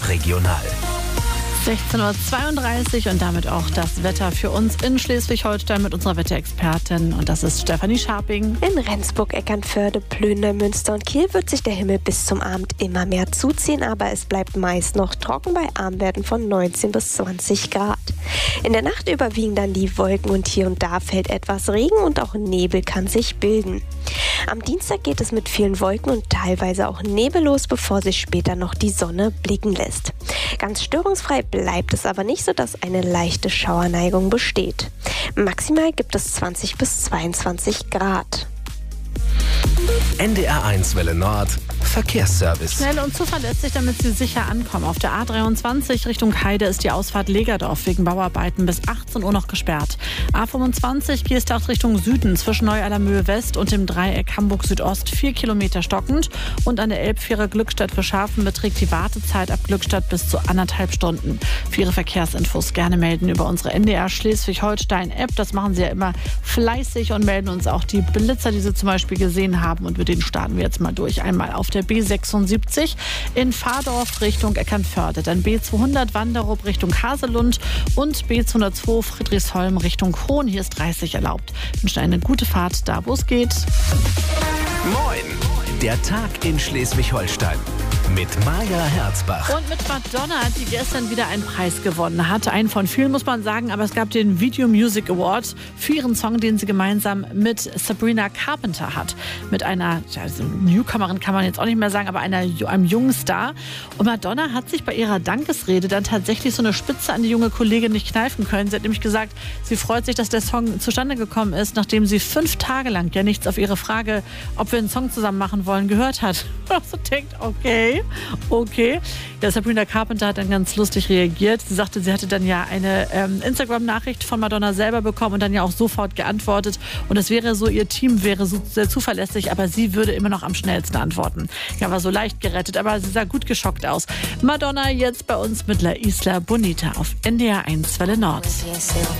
regional. 16:32 Uhr und damit auch das Wetter für uns in Schleswig-Holstein mit unserer Wetterexpertin. Und das ist Stefanie Scharping. In Rendsburg, Eckernförde, Plön, Münster und Kiel wird sich der Himmel bis zum Abend immer mehr zuziehen, aber es bleibt meist noch trocken bei Abendwerten von 19 bis 20 Grad. In der Nacht überwiegen dann die Wolken und hier und da fällt etwas Regen und auch Nebel kann sich bilden. Am Dienstag geht es mit vielen Wolken und teilweise auch Nebel los, bevor sich später noch die Sonne blicken lässt. Ganz störungsfrei bleibt es aber nicht, sodass eine leichte Schauerneigung besteht. Maximal gibt es 20 bis 22 Grad. NDR1 Welle Nord Verkehrsservice. Schnell und zuverlässig, damit Sie sicher ankommen. Auf der A23 Richtung Heide ist die Ausfahrt Legerdorf wegen Bauarbeiten bis 18 Uhr noch gesperrt. A25 Gierstadt Richtung Süden zwischen Neu-Allermöhe West und dem Dreieck Hamburg Südost 4 Kilometer stockend. Und an der Elbfähre Glückstadt für Schafen beträgt die Wartezeit ab Glückstadt bis zu 1,5 Stunden. Für Ihre Verkehrsinfos gerne melden über unsere NDR Schleswig-Holstein-App. Das machen Sie ja immer fleißig und melden uns auch die Blitzer, die Sie zum Beispiel gesehen haben. Und mit denen starten wir jetzt mal durch. Einmal auf der B76 in Fahrdorf Richtung Eckernförde, dann B200 Wanderup Richtung Haselund und B202 Friedrichsholm Richtung Hohn. Hier ist 30 erlaubt. Ich wünsche eine gute Fahrt da, wo es geht. Moin, der Tag in Schleswig-Holstein mit Maja Herzbach. Und mit Madonna, die gestern wieder einen Preis gewonnen hat. Einen von vielen, muss man sagen, aber es gab den Video Music Award für ihren Song, den sie gemeinsam mit Sabrina Carpenter hat. Mit einer Newcomerin kann man jetzt auch nicht mehr sagen, aber einem jungen Star. Und Madonna hat sich bei ihrer Dankesrede dann tatsächlich so eine Spitze an die junge Kollegin nicht kneifen können. Sie hat nämlich gesagt, sie freut sich, dass der Song zustande gekommen ist, nachdem sie 5 Tage lang ja nichts auf ihre Frage, ob wir einen Song zusammen machen wollen, gehört hat. Und denkt, okay. Ja, Sabrina Carpenter hat dann ganz lustig reagiert. Sie sagte, sie hatte dann ja eine Instagram-Nachricht von Madonna selber bekommen und dann ja auch sofort geantwortet. Und es wäre so, ihr Team wäre so sehr zuverlässig, aber sie würde immer noch am schnellsten antworten. Ja, war so leicht gerettet, aber sie sah gut geschockt aus. Madonna jetzt bei uns mit La Isla Bonita auf NDR1 Welle Nord.